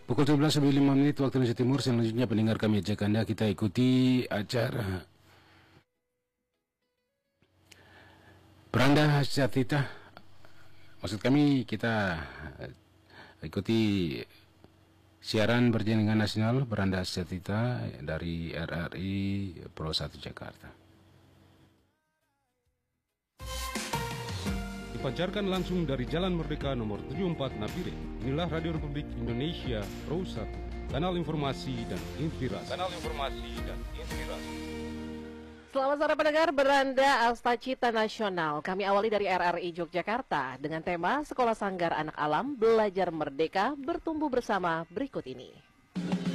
Pukul 17.05 waktu Indonesia Timur. Selanjutnya pendengar kami ajak Anda kita ikuti acara Beranda Syatita. Maksud kami kita ikuti siaran berjaringan nasional Beranda Syatita dari RRI Pro 1 Jakarta. Dipancarkan langsung dari Jalan Merdeka nomor 74 Nabire. Inilah Radio Republik Indonesia Pro 1, kanal informasi dan inspirasi. Selamat sore pendengar Beranda Astacita Nasional. Kami awali dari RRI Yogyakarta dengan tema Sekolah Sanggar Anak Alam Belajar Merdeka Bertumbuh Bersama berikut ini.